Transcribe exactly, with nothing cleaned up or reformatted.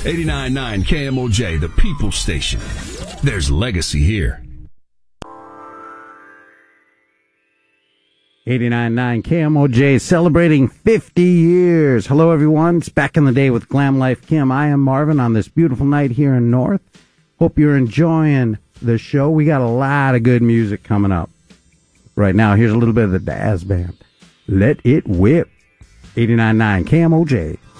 eighty-nine point nine K M O J, the People Station. There's legacy here. eighty-nine point nine K M O J celebrating fifty years. Hello, everyone. It's Back in the Day with Glam Life Kim. I am Marvin on this beautiful night here in North. Hope you're enjoying the show. We got a lot of good music coming up. Right now, here's a little bit of the Daz Band. Let it whip. eighty-nine point nine K M O J.